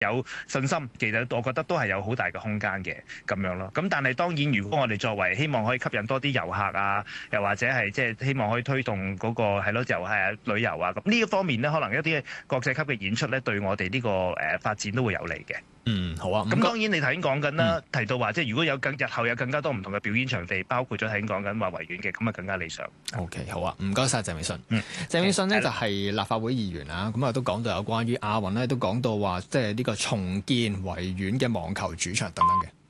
有信心，其實我覺得都係有好大嘅空間嘅咁樣咯。咁但係當然，如果我哋作為希望可以吸引多啲遊客啊，又或者係即係希望可以推動嗰個係咯旅遊啊，咁呢一方面呢，可能一啲國際級嘅演出呢，對我哋呢個發展都會有利嘅。 好啊。 咁當然你頭先講緊啦，提到話即係如果有日後有更加多唔同嘅表演場地，包括咗頭先講緊話維園嘅，咁啊更加理想。 OK， 好啊，唔該晒鄭泳舜。鄭泳舜呢就係立法會議員啊，咁啊都講到有關於亞運呢，都講到話即係呢個重建維園嘅網球主場等等嘅。